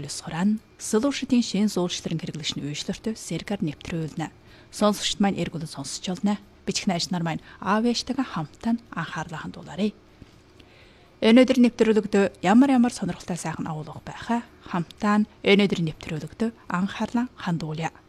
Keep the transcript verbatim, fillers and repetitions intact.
төлөс хуран solution-ийн шин зуршларын хэрэглэгчний үйлчлэртөө сэргэр нэвтрүүлнэ. Сонсогчд маань эргүүлэн сонсч олно. Бичих найз нар маань аавьяштайгаа хамтаа анхаарлаа хандуулаарай. Өнөөдөр нэвтрүүлэгтөө ямар ямар сонирхолтой сайхан агуулга байхаа хамтаа өнөөдөр нэвтрүүлэгтөө анхаарлаа хандуулъя.